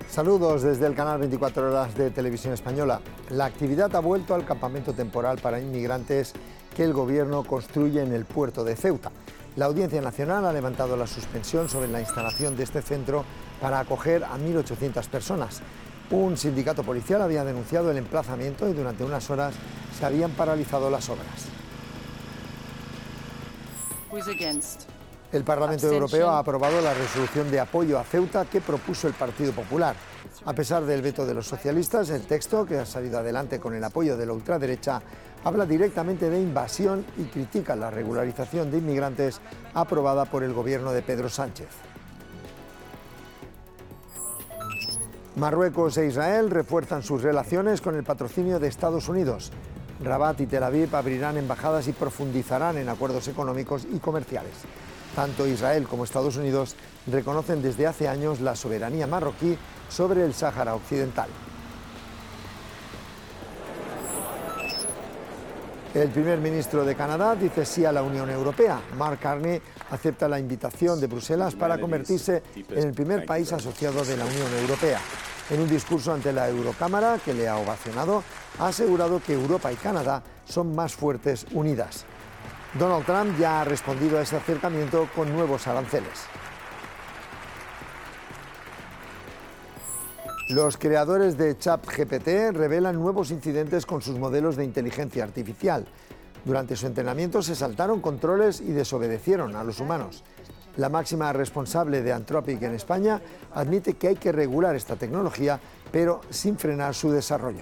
Saludos desde el canal 24 Horas de Televisión Española. La actividad ha vuelto al campamento temporal para inmigrantes que el Gobierno construye en el puerto de Ceuta. La Audiencia Nacional ha levantado la suspensión sobre la instalación de este centro para acoger a 1.800 personas. Un sindicato policial había denunciado el emplazamiento y durante unas horas se habían paralizado las obras. El Parlamento Europeo ha aprobado la resolución de apoyo a Ceuta que propuso el Partido Popular. A pesar del veto de los socialistas, el texto, que ha salido adelante con el apoyo de la ultraderecha, habla directamente de invasión y critica la regularización de inmigrantes aprobada por el gobierno de Pedro Sánchez. Marruecos e Israel refuerzan sus relaciones con el patrocinio de Estados Unidos. Rabat y Tel Aviv abrirán embajadas y profundizarán en acuerdos económicos y comerciales. Tanto Israel como Estados Unidos reconocen desde hace años la soberanía marroquí sobre el Sáhara Occidental. El primer ministro de Canadá dice sí a la Unión Europea. Mark Carney acepta la invitación de Bruselas para convertirse en el primer país asociado de la Unión Europea. En un discurso ante la Eurocámara, que le ha ovacionado, ha asegurado que Europa y Canadá son más fuertes unidas. Donald Trump ya ha respondido a ese acercamiento con nuevos aranceles. Los creadores de ChatGPT revelan nuevos incidentes con sus modelos de inteligencia artificial. Durante su entrenamiento se saltaron controles y desobedecieron a los humanos. La máxima responsable de Anthropic en España admite que hay que regular esta tecnología, pero sin frenar su desarrollo.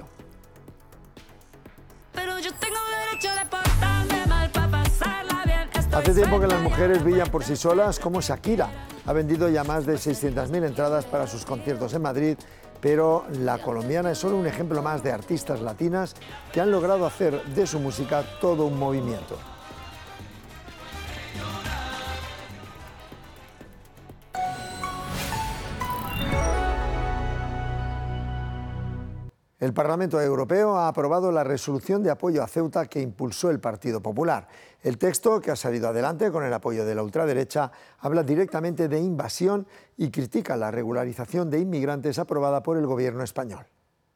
Hace tiempo que las mujeres brillan por sí solas, como Shakira. Ha vendido ya más de 600.000 entradas para sus conciertos en Madrid, pero la colombiana es solo un ejemplo más de artistas latinas que han logrado hacer de su música todo un movimiento. El Parlamento Europeo ha aprobado la resolución de apoyo a Ceuta que impulsó el Partido Popular. El texto, que ha salido adelante con el apoyo de la ultraderecha, habla directamente de invasión y critica la regularización de inmigrantes aprobada por el gobierno español.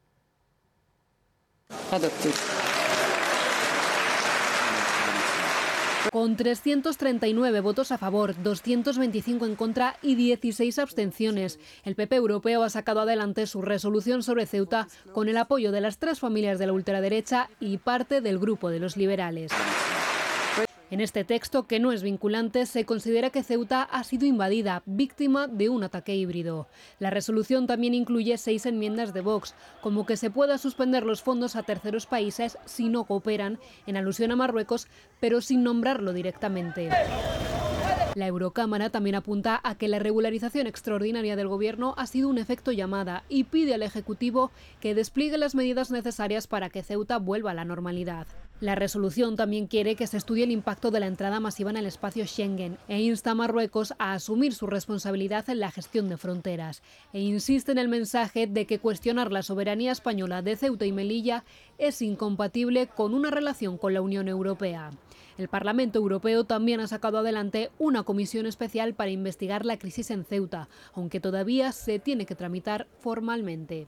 Con 339 votos a favor, 225 en contra y 16 abstenciones, el PP europeo ha sacado adelante su resolución sobre Ceuta con el apoyo de las tres familias de la ultraderecha y parte del grupo de los liberales. En este texto, que no es vinculante, se considera que Ceuta ha sido invadida, víctima de un ataque híbrido. La resolución también incluye 6 enmiendas de Vox, como que se pueda suspender los fondos a terceros países si no cooperan, en alusión a Marruecos, pero sin nombrarlo directamente. La Eurocámara también apunta a que la regularización extraordinaria del Gobierno ha sido un efecto llamada y pide al Ejecutivo que despliegue las medidas necesarias para que Ceuta vuelva a la normalidad. La resolución también quiere que se estudie el impacto de la entrada masiva en el espacio Schengen e insta a Marruecos a asumir su responsabilidad en la gestión de fronteras e insiste en el mensaje de que cuestionar la soberanía española de Ceuta y Melilla es incompatible con una relación con la Unión Europea. El Parlamento Europeo también ha sacado adelante una comisión especial para investigar la crisis en Ceuta, aunque todavía se tiene que tramitar formalmente.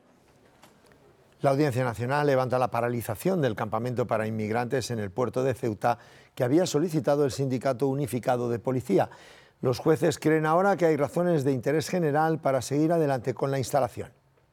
La Audiencia Nacional levanta la paralización del campamento para inmigrantes en el puerto de Ceuta que había solicitado el Sindicato Unificado de Policía. Los jueces creen ahora que hay razones de interés general para seguir adelante con la instalación.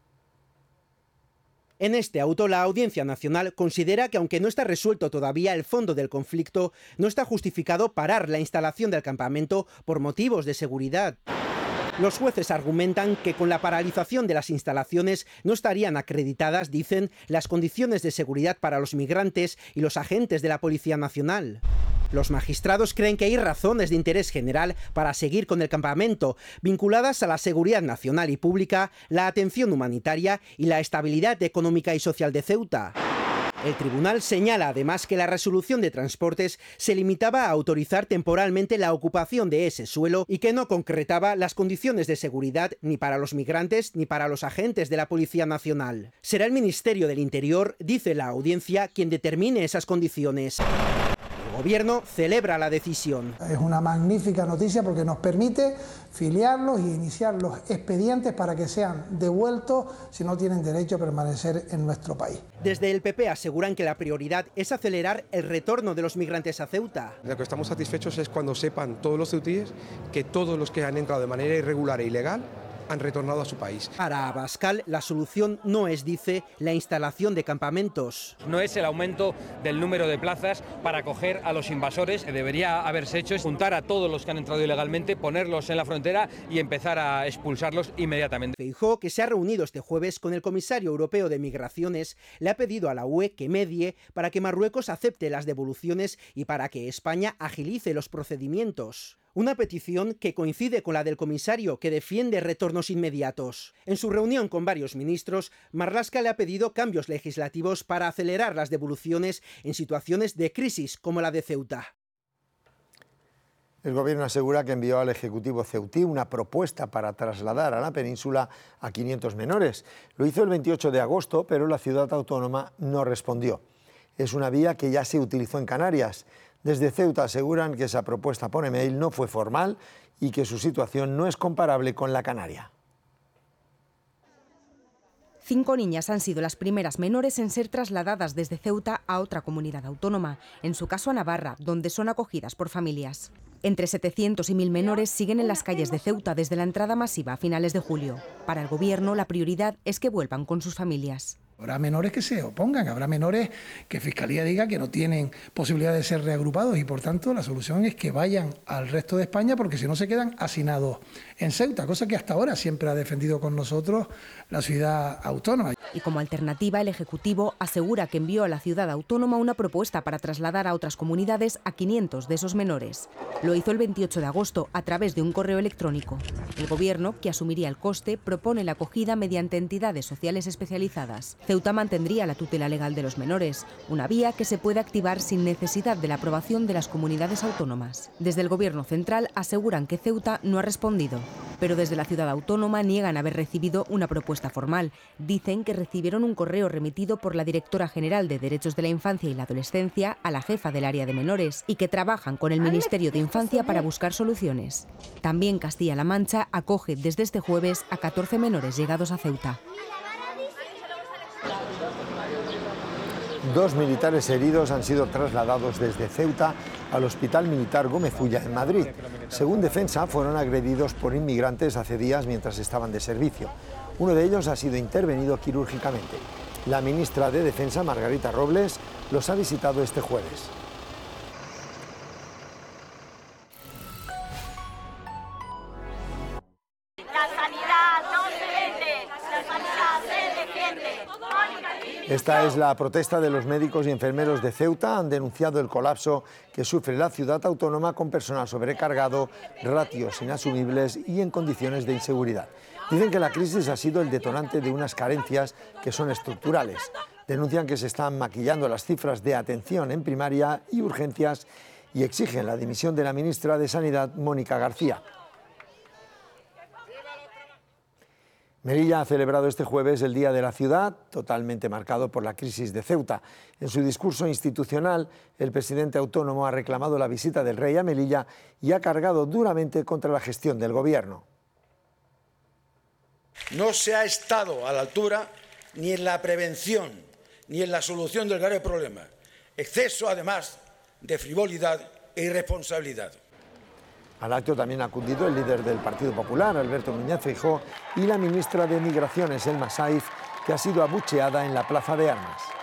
En este auto, la Audiencia Nacional considera que, aunque no está resuelto todavía el fondo del conflicto, no está justificado parar la instalación del campamento por motivos de seguridad. Los jueces argumentan que con la paralización de las instalaciones no estarían acreditadas, dicen, las condiciones de seguridad para los migrantes y los agentes de la Policía Nacional. Los magistrados creen que hay razones de interés general para seguir con el campamento, vinculadas a la seguridad nacional y pública, la atención humanitaria y la estabilidad económica y social de Ceuta. El tribunal señala además que la resolución de transportes se limitaba a autorizar temporalmente la ocupación de ese suelo y que no concretaba las condiciones de seguridad ni para los migrantes ni para los agentes de la Policía Nacional. Será el Ministerio del Interior, dice la audiencia, quien determine esas condiciones. El Gobierno celebra la decisión. Es una magnífica noticia porque nos permite filiarlos y iniciar los expedientes para que sean devueltos si no tienen derecho a permanecer en nuestro país. Desde el PP aseguran que la prioridad es acelerar el retorno de los migrantes a Ceuta. Lo que estamos satisfechos es cuando sepan todos los ceutíes que todos los que han entrado de manera irregular e ilegal han retornado a su país. Para Abascal, la solución no es, dice, la instalación de campamentos. No es el aumento del número de plazas para acoger a los invasores. Que debería haberse hecho es juntar a todos los que han entrado ilegalmente, ponerlos en la frontera y empezar a expulsarlos inmediatamente. Feijóo, que se ha reunido este jueves con el comisario europeo de Migraciones, le ha pedido a la UE que medie para que Marruecos acepte las devoluciones y para que España agilice los procedimientos. Una petición que coincide con la del comisario, que defiende retornos inmediatos. En su reunión con varios ministros, Marlaska le ha pedido cambios legislativos para acelerar las devoluciones en situaciones de crisis como la de Ceuta. El Gobierno asegura que envió al Ejecutivo ceutí una propuesta para trasladar a la península a 500 menores. Lo hizo el 28 de agosto, pero la ciudad autónoma no respondió. Es una vía que ya se utilizó en Canarias. Desde Ceuta aseguran que esa propuesta por email no fue formal y que su situación no es comparable con la canaria. 5 niñas han sido las primeras menores en ser trasladadas desde Ceuta a otra comunidad autónoma, en su caso a Navarra, donde son acogidas por familias. Entre 700 y 1000 menores siguen en las calles de Ceuta desde la entrada masiva a finales de julio. Para el Gobierno, la prioridad es que vuelvan con sus familias. Habrá menores que se opongan, habrá menores que Fiscalía diga que no tienen posibilidad de ser reagrupados y por tanto la solución es que vayan al resto de España porque si no se quedan hacinados en Ceuta, cosa que hasta ahora siempre ha defendido con nosotros la ciudad autónoma. Y como alternativa, el Ejecutivo asegura que envió a la ciudad autónoma una propuesta para trasladar a otras comunidades a 500 de esos menores. Lo hizo el 28 de agosto a través de un correo electrónico. El Gobierno, que asumiría el coste, propone la acogida mediante entidades sociales especializadas. Ceuta mantendría la tutela legal de los menores, una vía que se puede activar sin necesidad de la aprobación de las comunidades autónomas. Desde el Gobierno central aseguran que Ceuta no ha respondido, pero desde la ciudad autónoma niegan haber recibido una propuesta formal. Dicen que recibieron un correo remitido por la directora general de Derechos de la Infancia y la Adolescencia a la jefa del área de menores y que trabajan con el Ministerio de Infancia para buscar soluciones. También Castilla-La Mancha acoge desde este jueves a 14 menores llegados a Ceuta. 2 militares heridos han sido trasladados desde Ceuta al Hospital Militar Gómez Ulla en Madrid. Según Defensa, fueron agredidos por inmigrantes hace días mientras estaban de servicio. Uno de ellos ha sido intervenido quirúrgicamente. La ministra de Defensa, Margarita Robles, los ha visitado este jueves. Esta es la protesta de los médicos y enfermeros de Ceuta. Han denunciado el colapso que sufre la ciudad autónoma con personal sobrecargado, ratios inasumibles y en condiciones de inseguridad. Dicen que la crisis ha sido el detonante de unas carencias que son estructurales. Denuncian que se están maquillando las cifras de atención en primaria y urgencias y exigen la dimisión de la ministra de Sanidad, Mónica García. Melilla ha celebrado este jueves el Día de la Ciudad, totalmente marcado por la crisis de Ceuta. En su discurso institucional, el presidente autónomo ha reclamado la visita del rey a Melilla y ha cargado duramente contra la gestión del gobierno. No se ha estado a la altura ni en la prevención ni en la solución del grave problema. Exceso, además, de frivolidad e irresponsabilidad. Al acto también ha acudido el líder del Partido Popular, Alberto Núñez Feijóo, y la ministra de Migraciones, Elma Saiz, que ha sido abucheada en la Plaza de Armas.